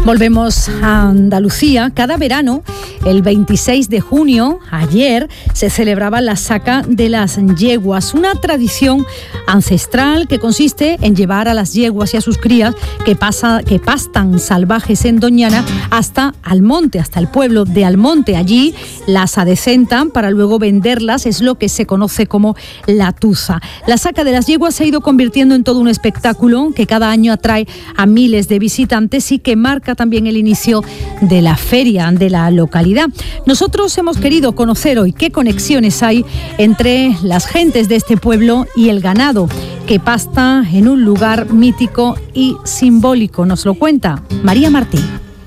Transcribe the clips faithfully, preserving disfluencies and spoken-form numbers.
Volvemos a Andalucía. Cada verano, el veintiséis de junio, ayer, se celebraba la saca de las yeguas, una tradición ancestral que consiste en llevar a las yeguas y a sus crías que, pasa, que pastan salvajes en Doñana hasta Almonte, hasta el pueblo de Almonte. Allí las adecentan para luego venderlas, es lo que se conoce como la tuza. La saca de las yeguas se ha ido convirtiendo en todo un espectáculo que cada año atrae a miles de visitantes y que marca también el inicio de la feria de la localidad. Nosotros hemos querido conocer hoy qué conexiones hay entre las gentes de este pueblo y el ganado que pasta en un lugar mítico y simbólico. Nos lo cuenta María Martín.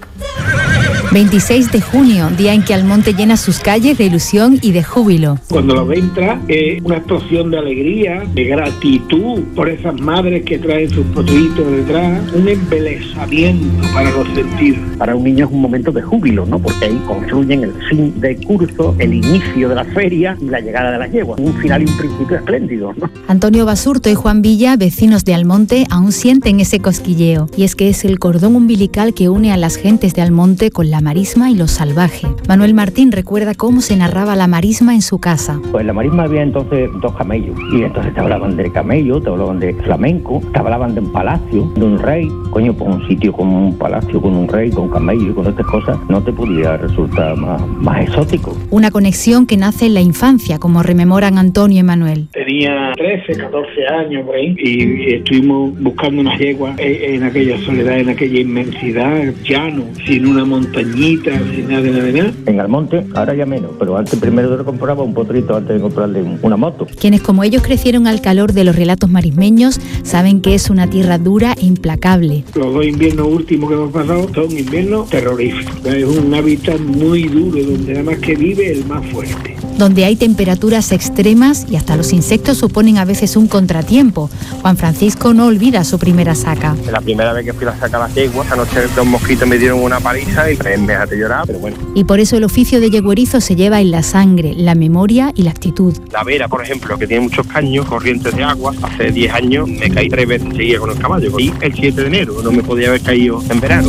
veintiséis de junio, día en que Almonte llena sus calles de ilusión y de júbilo. Cuando lo ve entrar es una explosión de alegría, de gratitud por esas madres que traen sus potrillitos detrás, un embelesamiento para los sentidos. Para un niño es un momento de júbilo, ¿no? Porque ahí construyen el fin de curso, el inicio de la feria y la llegada de las yeguas. Un final y un principio espléndido, ¿no? Antonio Basurto y Juan Villa, vecinos de Almonte, aún sienten ese cosquilleo. Y es que es el cordón umbilical que une a las gentes de Almonte con la marisma y lo salvaje. Manuel Martín recuerda cómo se narraba la marisma en su casa. Pues en la marisma había entonces dos camellos, y entonces te hablaban del camello, te hablaban de flamenco, te hablaban de un palacio, de un rey. Coño, pues un sitio con un palacio, con un rey, con camello y con estas cosas, no te podía resultar más, más exótico. Una conexión que nace en la infancia, como rememoran Antonio y Manuel. Tenía trece, catorce años por ahí, y estuvimos buscando unas yeguas en, en aquella soledad, en aquella inmensidad, llano, sin una montaña, sin nada de nada de nada. En Almonte, ahora ya menos, pero antes primero yo compraba un potrito antes de comprarle una moto. Quienes como ellos crecieron al calor de los relatos marismeños saben que es una tierra dura e implacable. Los dos inviernos últimos que hemos pasado son inviernos terroríficos. Es un hábitat muy duro donde nada más que vive el más fuerte. Donde hay temperaturas extremas y hasta los insectos suponen a veces un contratiempo. Juan Francisco no olvida su primera saca. La primera vez que fui a sacar las yeguas, anoche los mosquitos me dieron una paliza y me dejaste llorar, pero bueno. Y por eso el oficio de yeguerizo se lleva en la sangre, la memoria y la actitud. La Vera, por ejemplo, que tiene muchos caños, corrientes de agua, hace diez años me caí tres veces seguidas con el caballo. Y el siete de enero, no me podía haber caído en verano.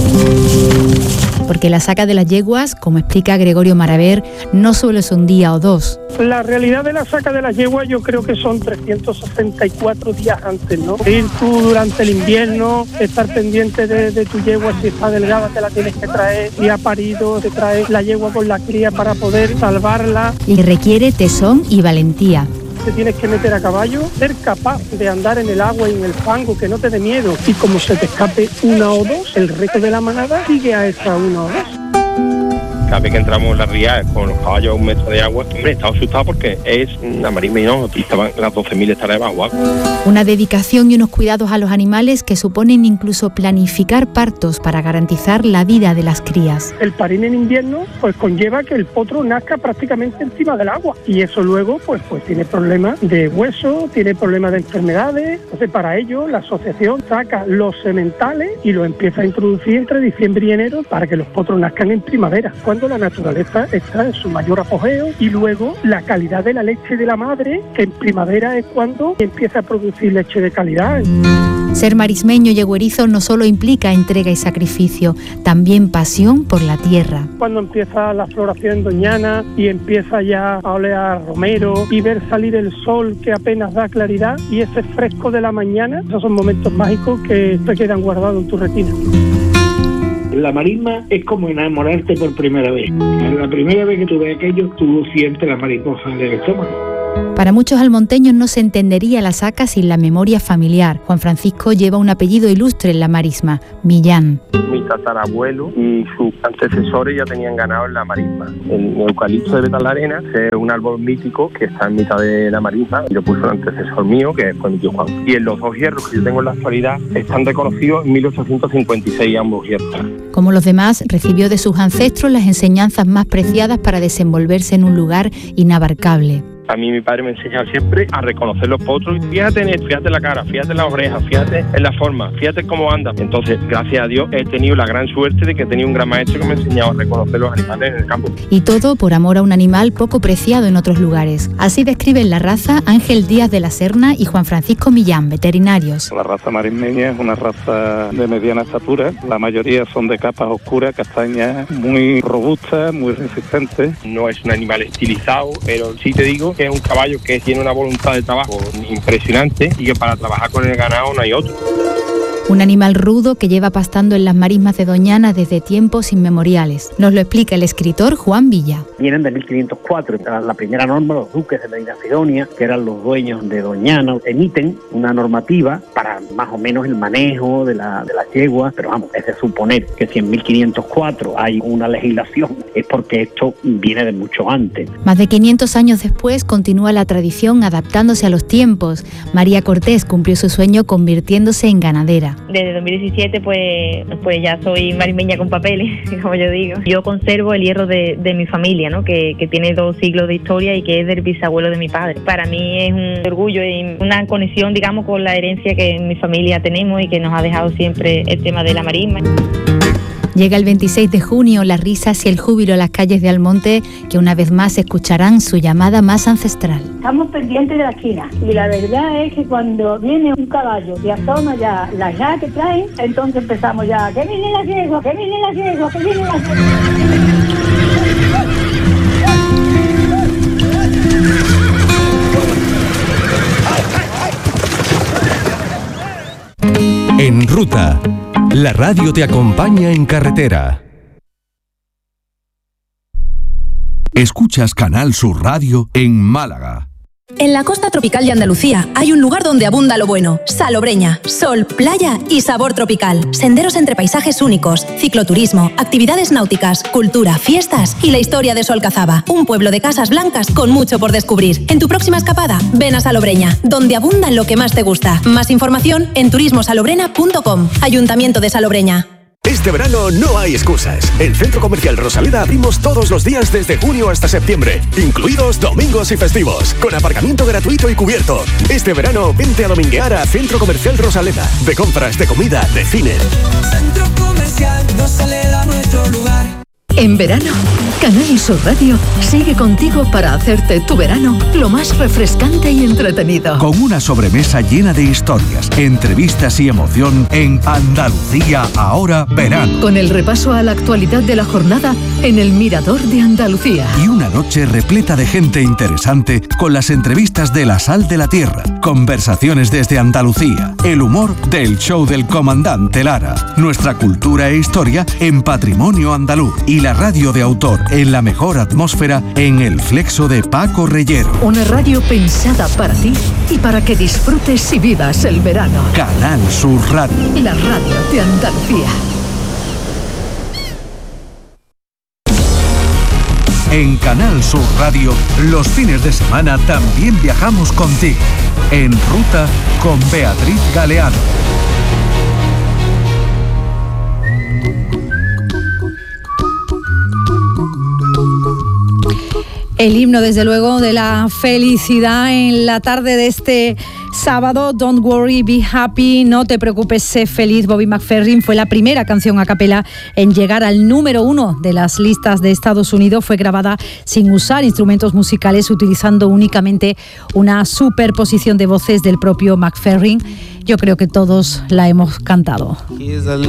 Porque la saca de las yeguas, como explica Gregorio Maraver, no solo es un día o dos. La realidad de la saca de las yeguas yo creo que son trescientos sesenta y cuatro días antes, ¿no? Ir tú durante el invierno, estar pendiente de, de tu yegua, si está delgada te la tienes que traer, si ha parido te traes la yegua con la cría para poder salvarla. Y requiere tesón y valentía. Te tienes que meter a caballo, ser capaz de andar en el agua y en el fango, que no te dé miedo. Y como se te escape una o dos, el resto de la manada sigue a esa una o dos. Cada vez que entramos en la ría con los caballos a un metro de agua, hombre, estaba asustado porque es una marisma y no, y estaban las doce mil hectáreas de agua. Una dedicación y unos cuidados a los animales que suponen incluso planificar partos para garantizar la vida de las crías. El parir en invierno pues conlleva que el potro nazca prácticamente encima del agua y eso luego pues, pues tiene problemas de hueso, tiene problemas de enfermedades. Entonces para ello la asociación saca los sementales y los empieza a introducir entre diciembre y enero para que los potros nazcan en primavera, cuando la naturaleza está en su mayor apogeo, y luego la calidad de la leche de la madre, que en primavera es cuando empieza a producir leche de calidad. Ser marismeño yeguerizo no solo implica entrega y sacrificio, también pasión por la tierra. Cuando empieza la floración en Doñana y empieza ya a olear romero y ver salir el sol que apenas da claridad y ese fresco de la mañana, esos son momentos mágicos que te quedan guardados en tu retina. La marisma es como enamorarte por primera vez. La primera vez que tú ves aquello, tú sientes la mariposa en el estómago. Para muchos almonteños no se entendería la saca sin la memoria familiar. Juan Francisco lleva un apellido ilustre en la marisma, Millán. Mi tatarabuelo y sus antecesores ya tenían ganado en la marisma. El eucalipto de Betalarena es un árbol mítico que está en mitad de la marisma y lo puso un antecesor mío, que fue mi tío Juan. Y en los dos hierros que yo tengo en la actualidad están reconocidos en mil ochocientos cincuenta y seis ambos hierros. Como los demás, recibió de sus ancestros las enseñanzas más preciadas para desenvolverse en un lugar inabarcable. A mí mi padre me enseñaba siempre a reconocer los potros. Fíjate en él, fíjate en la cara, fíjate en las orejas, fíjate en la forma, fíjate cómo anda. Entonces, gracias a Dios, he tenido la gran suerte de que he tenido un gran maestro que me ha enseñado a reconocer los animales en el campo. Y todo por amor a un animal poco preciado en otros lugares. Así describen la raza Ángel Díaz de la Serna y Juan Francisco Millán, veterinarios. La raza marismeña es una raza de mediana estatura. La mayoría son de capas oscuras, castañas, muy robustas, muy resistentes. No es un animal estilizado, pero sí te digo que es un caballo que tiene una voluntad de trabajo impresionante y que para trabajar con el ganado no hay otro. Un animal rudo que lleva pastando en las marismas de Doñana desde tiempos inmemoriales. Nos lo explica el escritor Juan Villa. Vienen de mil quinientos cuatro, la primera norma, los duques de Medina Sidonia, que eran los dueños de Doñana, emiten una normativa para más o menos el manejo de la, de las yeguas, pero vamos, es de suponer que si en mil quinientos cuatro hay una legislación es porque esto viene de mucho antes. Más de quinientos años después continúa la tradición adaptándose a los tiempos. María Cortés cumplió su sueño convirtiéndose en ganadera. Desde dos mil diecisiete pues, pues ya soy marismeña con papeles, como yo digo. Yo conservo el hierro de, de mi familia, ¿no? que, que tiene dos siglos de historia y que es del bisabuelo de mi padre. Para mí es un orgullo y una conexión, digamos, con la herencia que en mi familia tenemos y que nos ha dejado siempre el tema de la marisma. Llega el veintiséis de junio, las risas y el júbilo a las calles de Almonte, que una vez más escucharán su llamada más ancestral. Estamos pendientes de la esquina y la verdad es que cuando viene un caballo y asoma ya la ya que traen, entonces empezamos ya, que viene la yegua, que viene la yegua, que viene la yegua. En Ruta. La radio te acompaña en carretera. Escuchas Canal Sur Radio en Málaga. En la costa tropical de Andalucía hay un lugar donde abunda lo bueno. Salobreña, sol, playa y sabor tropical. Senderos entre paisajes únicos, cicloturismo, actividades náuticas, cultura, fiestas y la historia de Solcazaba. Un pueblo de casas blancas con mucho por descubrir. En tu próxima escapada, ven a Salobreña, donde abunda lo que más te gusta. Más información en turismo salobrena punto com. Ayuntamiento de Salobreña. Este verano no hay excusas. En Centro Comercial Rosaleda abrimos todos los días desde junio hasta septiembre, incluidos domingos y festivos, con aparcamiento gratuito y cubierto. Este verano vente a dominguear a Centro Comercial Rosaleda. De compras, de comida, de cine. Centro Comercial Rosaleda, nuestro lugar. En verano, Canal Sur Radio sigue contigo para hacerte tu verano lo más refrescante y entretenido. Con una sobremesa llena de historias, entrevistas y emoción en Andalucía Ahora Verano. Con el repaso a la actualidad de la jornada en el Mirador de Andalucía. Y una noche repleta de gente interesante con las entrevistas de La Sal de la Tierra, conversaciones desde Andalucía, el humor del show del comandante Lara, nuestra cultura e historia en Patrimonio Andaluz y la radio de autor en la mejor atmósfera en El Flexo de Paco Reyero. Una radio pensada para ti y para que disfrutes y vivas el verano. Canal Sur Radio. La radio de Andalucía. En Canal Sur Radio, los fines de semana también viajamos contigo. En ruta con Beatriz Galeano. El himno, desde luego, de la felicidad en la tarde de este sábado. Don't worry, be happy, no te preocupes, sé feliz. Bobby McFerrin fue la primera canción a capela en llegar al número uno de las listas de Estados Unidos. Fue grabada sin usar instrumentos musicales, utilizando únicamente una superposición de voces del propio McFerrin. Yo creo que todos la hemos cantado.